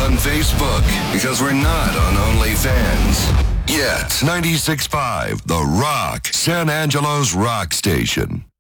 on Facebook because we're not on OnlyFans. Yet. 96.5 The Rock, San Angelo's rock station.